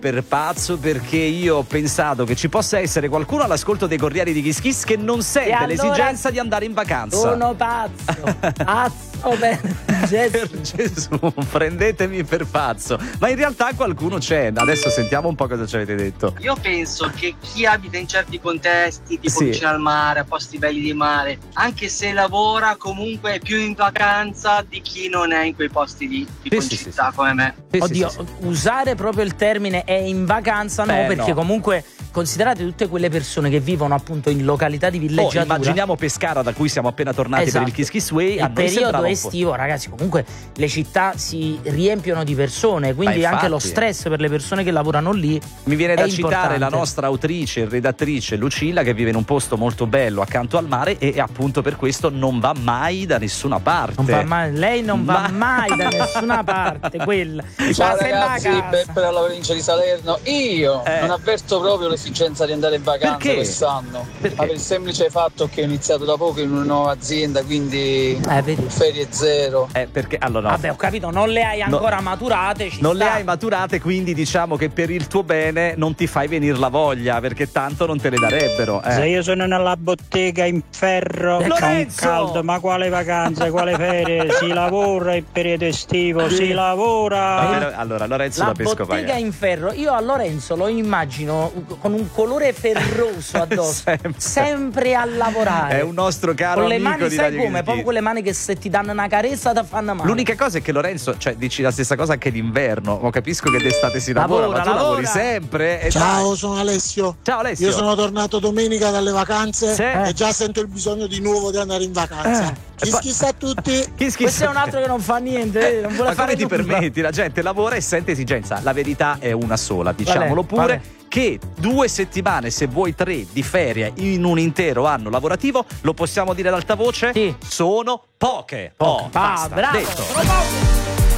per pazzo perché io ho pensato che ci possa essere qualcuno all'ascolto dei Corrieri di Kiss Kiss che non sente allora l'esigenza di andare in vacanza. Sono pazzo, pazzo per Gesù. Per Gesù, prendetemi per pazzo. Ma in realtà qualcuno c'è. Adesso sentiamo un po' cosa ci avete detto. Io penso che chi abita in certi contesti, tipo Sì. vicino al mare, a posti belli di mare, anche se lavora, comunque è più in vacanza di chi non è in quei posti lì, tipo in città come me. Oddio, usare proprio il termine è in vacanza no, perché no. comunque considerate tutte quelle persone che vivono appunto in località di villeggiatura. Immaginiamo Pescara, da cui siamo appena tornati per il Kiss Kiss Way. Il periodo estivo, ragazzi, comunque le città si riempiono di persone, quindi anche lo stress per le persone che lavorano lì. Mi viene da importante. citare la nostra autrice e redattrice Lucilla, che vive in un posto molto bello accanto al mare e appunto per questo non va mai da nessuna parte. Non va mai, lei non va mai da nessuna parte, quella. Ciao ragazzi, Beppe dalla provincia di Salerno. Io non avverto proprio l'esigenza di andare in vacanza quest'anno. Per il semplice fatto che ho iniziato da poco in una nuova azienda, quindi ferie zero. Perché allora vabbè, ho capito, non le hai ancora maturate. Non le hai maturate, quindi diciamo che per il tuo bene non ti fai venire la voglia, perché tanto non te le darebbero. Se io sono nella bottega in ferro con caldo, ma quale vacanze, quale ferie? Si lavora in periodo estivo, si lavora. Allora Lorenzo la da Pesco bottega in ferro, io a Lorenzo lo immagino con un colore ferroso addosso, sempre a lavorare. È un nostro caro con le amico mani, di sai Radio come? Kiss Proprio quelle mani che se ti danno una carezza ti fanno male. L'unica cosa è che Lorenzo, cioè dici la stessa cosa anche d'inverno, ma capisco che d'estate si lavora, ma tu lavori sempre. Ciao, sono Alessio. Ciao Alessio. Io sono tornato domenica dalle vacanze e già sento il bisogno di nuovo di andare in vacanza. Kiss Kiss a tutti. Questo è un altro che non fa niente, non vuole ma fare come ti permetti? La gente lavora e sente esigenza. La verità è una sola, diciamolo pure. Che 2 settimane, se vuoi 3 di ferie in un intero anno lavorativo, lo possiamo dire ad alta voce? Sono poche. Basta, bravo. detto.